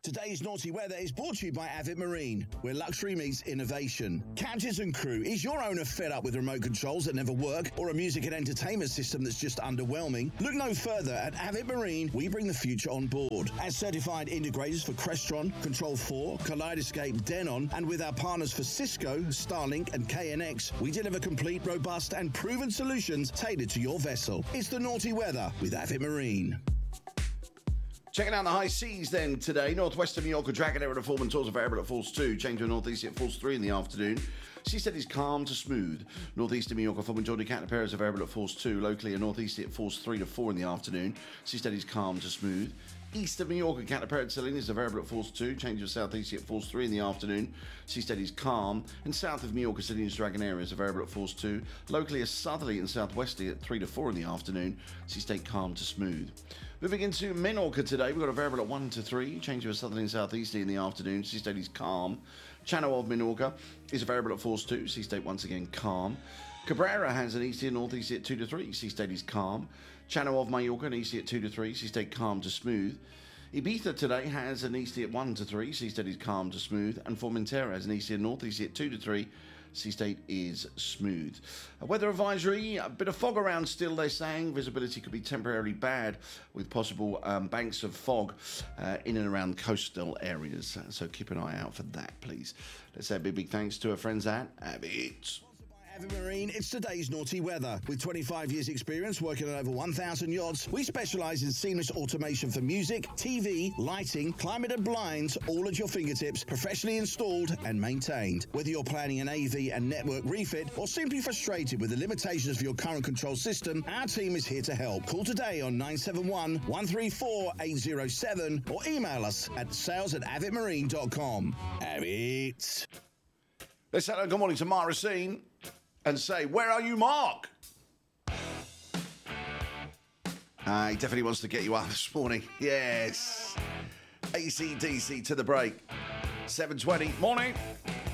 Today's Naughty Weather is brought to you by Avid Marine, where luxury meets innovation. Captains and crew, is your owner fed up with remote controls that never work or a music and entertainment system that's just underwhelming? Look no further. At Avid Marine, we bring the future on board. As certified integrators for Crestron, Control 4, Kaleidoscape, Denon, and with our partners for Cisco, Starlink, and KNX, we deliver complete, robust, and proven solutions tailored to your vessel. It's the Naughty Weather with Avid Marine. Checking out the high seas then today. Northwestern Mallorca, Dragonera to Foreman towards a variable at force 2. Change to northeast at force 3 in the afternoon. Sea steady is calm to smooth. Northeastern Mallorca, Foreman Jordi Catapera is a variable at force 2. Locally a northeasterly at force 3 to 4 in the afternoon. Sea steady is calm to smooth. East of Mallorca, Catapera and Celine is a variable at force 2. Change to southeasterly at force 3 in the afternoon. Sea steady is calm. And south of Mallorca, Celine's Dragonera is a variable at force 2. Locally a southerly and southwesterly at 3 to 4 in the afternoon. Sea state calm to smooth. Moving into Menorca today, we've got a variable at 1 to 3. Change to a southerly and southeasterly in the afternoon. Sea state is calm. Channel of Menorca is a variable at force 2. Sea state once again calm. Cabrera has an easty and northeasty at 2 to 3. Sea state is calm. Channel of Mallorca, an easty at 2 to 3. Sea state calm to smooth. Ibiza today has an easty at 1 to 3. Sea state is calm to smooth. And Formentera has an easty and northeasty at 2 to 3. Sea state is smooth. A weather advisory, a bit of fog around still, they're saying. Visibility could be temporarily bad with possible banks of fog in and around coastal areas. So keep an eye out for that, please. Let's say a big thanks to our friends at Avid. Avid Marine, it's today's Naughty Weather. With 25 years experience working on over 1,000 yachts, we specialise in seamless automation for music, TV, lighting, climate and blinds, all at your fingertips, professionally installed and maintained. Whether you're planning an AV and network refit or simply frustrated with the limitations of your current control system, our team is here to help. Call today on 971 134 807 or email us at sales@avidmarine.com. Avid. Let's say good morning to Mara Racine and say, where are you, Mark? He definitely wants to get you up this morning. Yes. AC/DC to the break. 7:20. Morning.